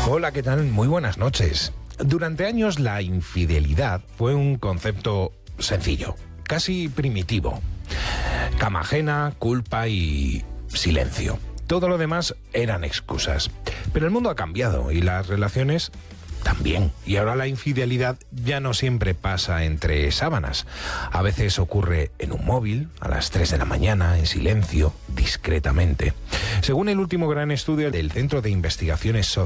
Hola, ¿qué tal? Muy buenas noches. Durante años la infidelidad fue un concepto sencillo, casi primitivo. Cama ajena, culpa y silencio. Todo lo demás eran excusas. Pero el mundo ha cambiado y las relaciones también. Y ahora la infidelidad ya no siempre pasa entre sábanas. A veces ocurre en un móvil, a las 3 de la mañana, en silencio, discretamente. Según el último gran estudio del Centro de Investigaciones